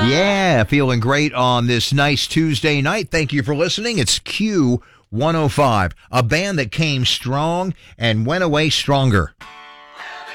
Yeah, feeling great on this nice Tuesday night. Thank you for listening. It's Q105, a band that came strong and went away stronger.